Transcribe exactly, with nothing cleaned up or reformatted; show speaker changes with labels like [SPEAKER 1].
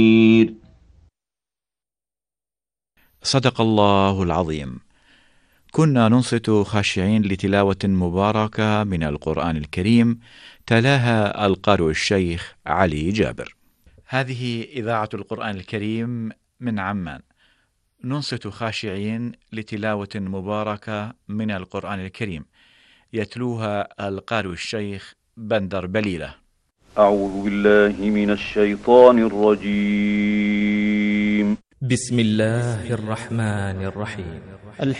[SPEAKER 1] صدق الله العظيم. كنا ننصت خاشعين لتلاوة مباركة من القرآن الكريم، تلاها القارئ الشيخ علي جابر. هذه إذاعة القرآن الكريم من عمان، ننصت خاشعين لتلاوة مباركة من القرآن الكريم، يتلوها القارئ الشيخ بندر بليلة.
[SPEAKER 2] أعوذ بالله من الشيطان الرجيم.
[SPEAKER 3] بسم الله الرحمن الرحيم.